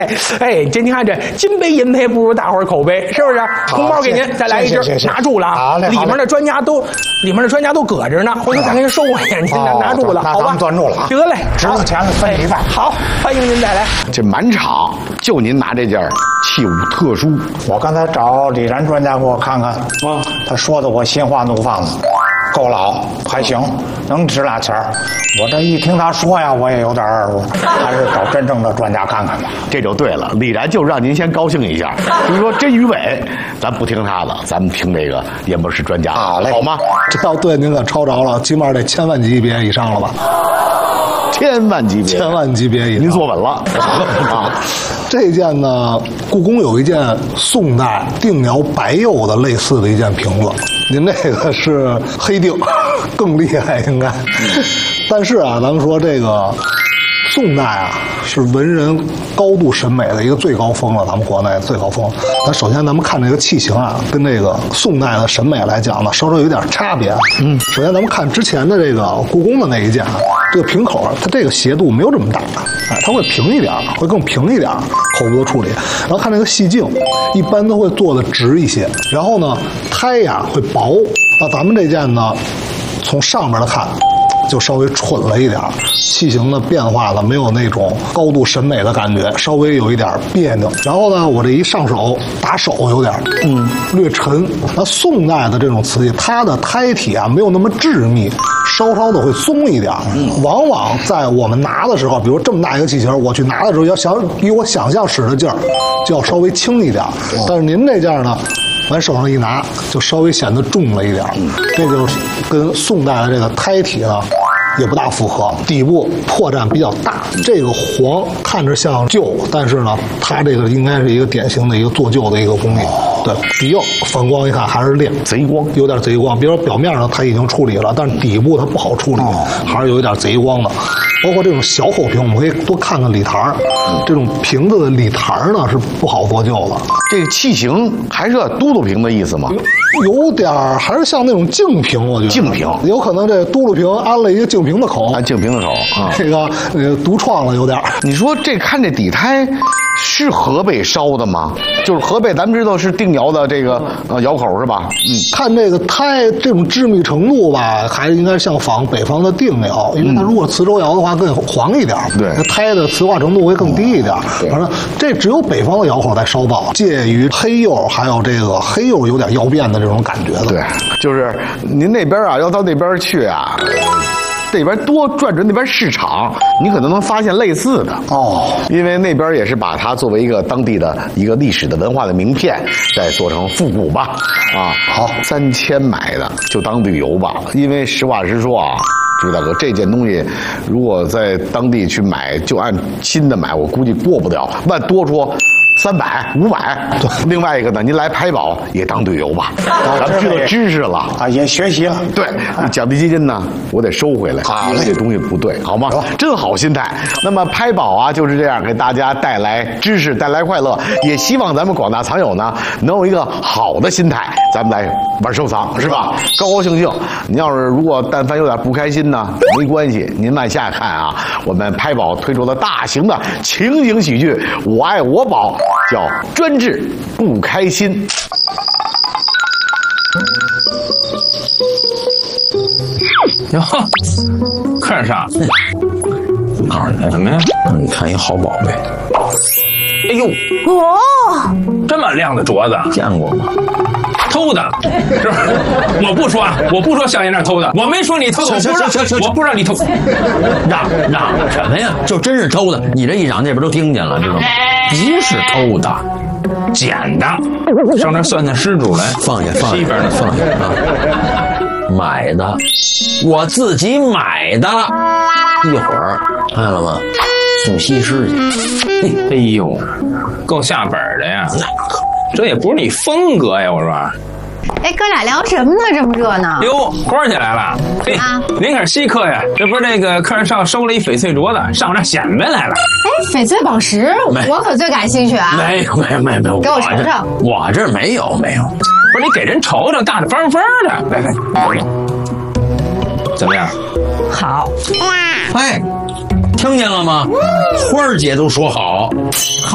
哎，这你看这金杯银杯不如大伙儿口碑，是不是？红包给您，再来一只，拿住了啊！里面的专家都搁着呢，回头再给您收回去，您拿住了，好吧？ 攥住了啊！ 得嘞， 值了钱了，分一半。 好，欢迎您再来。 这满场就您拿这件器物特殊。 我刚才找李然专家给我看看，他说的我心花怒放了。够老还行，能值俩钱儿。我这一听他说呀，我也有点耳朵，还是找真正的专家看看吧。 这就对了，李然就让您先高兴一下。就是说真鱼尾，咱不听他的，咱们听这个演播室专家，好吗？ 这要对您可抄着了，起码得1000万级别以上了吧 ？1000万级别 ，1000万级别以上， 您坐稳了啊！ 这件呢，故宫有一件宋代定窑白釉的类似的一件瓶子，您这个是黑定，更厉害应该。但是啊，咱们说这个宋代啊，是文人高度审美的一个最高峰了，咱们国内最高峰。那首先咱们看这个器型啊，跟这个宋代的审美来讲呢，稍稍有点差别。首先咱们看之前的这个故宫的那一件啊，这个瓶口它这个斜度没有这么大，哎，它会平一点，会更平一点，口部的处理。然后看这个细镜，一般都会做的直一些。然后呢，胎呀会薄。那咱们这件呢，从上面的看，就稍微蠢了一点，器型的变化呢没有那种高度审美的感觉，稍微有一点别扭。然后呢，我这一上手打手有点略沉。那宋代的这种瓷器，它的胎体啊没有那么致密，稍稍的会松一点。往往在我们拿的时候，比如这么大一个器型，我去拿的时候要比我想象使的劲儿就要稍微轻一点。但是您这件呢，往手上一拿，就稍微显得重了一点，这就是跟宋代的这个胎体呢也不大符合，底部破绽比较大。这个黄看着像旧，但是呢，它这个应该是一个典型的一个做旧的一个工艺。对，底釉反光一看还是亮， 贼光， 有点贼光。比如说表面上它已经处理了，但是底部它不好处理，还是有一点贼光的。包括这种小口瓶，我们可以多看看里台这种瓶子的里台呢是不好做旧的。 这个器型还是嘟噜瓶的意思吗？ 有点还是像那种净瓶，我觉得净瓶有可能这嘟噜瓶安了一个净瓶的口， 安净瓶的口啊， 这个独创了有点。 你说这看这底胎是河北烧的吗？就是河北，咱们知道是定窑的这个窑口是吧？ 看这个胎这种致密程度吧，还应该像仿北方的定窑，因为它如果磁州窑的话更黄一点， 对， 胎的磁化程度会更低一点。反正这只有北方的窑口在烧造，介于黑釉还有这个黑釉有点曜变的这种感觉的。 对，就是您那边啊，要到那边去啊。这边多转转那边市场，你可能能发现类似的因为那边也是把它作为一个当地的一个历史的文化的名片，再做成复古吧。好，3000买的就当旅游吧，因为实话实说啊，这位大哥，这件东西如果在当地去买，就按新的买，我估计过不了，万多说300、500。另外一个呢，您来拍宝也当旅游吧，咱们知道知识了啊，也学习了。 对，奖励基金呢，我得收回来。因为这东西不对，好吗？真好心态。那么拍宝啊，就是这样给大家带来知识，带来快乐。也希望咱们广大藏友呢，能有一个好的心态，咱们来玩收藏，是吧？高高兴兴。你要是如果但凡有点不开心呢，没关系，您往下看啊，我们拍宝推出了大型的情景喜剧《我爱我宝》。叫专治不开心。 哟，看啥？告诉你什么呀？你看一好宝贝。哎呦，这么亮的镯子，见过吗？偷的，是吧？我不说小爷那偷的，我没说你偷的，我不让你偷。 嚷什么呀？就真是偷的，你这一嚷，那边都听见了，知道吗？ 不是偷的，捡的。上那算失主来， 放下， 西边的放下啊。买的，我自己买的。一会儿看了吗？送西施去。 哎呦，够下本的呀！这也不是你风格呀，我说。 哎，哥俩聊什么呢？这么热闹？ 哟，花姐来了！嘿，您可是稀客呀！这不是那个客人上收了一翡翠镯子，上我这显摆来了。 哎，翡翠宝石，我可最感兴趣啊！ 没有， 给我瞅瞅。 我这没有。不是你给人瞅瞅，大大方方的，来，怎么样？ 好。 哎，听见了吗？花儿姐都说好。